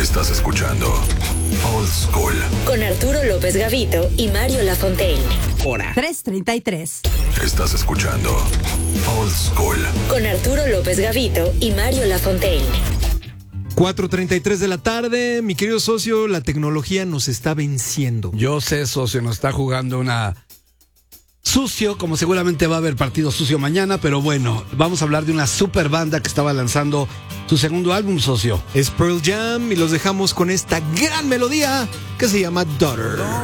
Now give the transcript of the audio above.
Estás escuchando Old School con Arturo López Gavito y Mario Lafontaine. Hora 3:33. Estás escuchando Old School con Arturo López Gavito y Mario Lafontaine. 4:33 de la tarde, mi querido socio, la tecnología nos está venciendo. Yo sé, socio, nos está jugando una sucio, como seguramente va a haber partido sucio mañana, pero bueno, vamos a hablar de una super banda que estaba lanzando su segundo álbum, socio. Es Pearl Jam y los dejamos con esta gran melodía que se llama Daughter.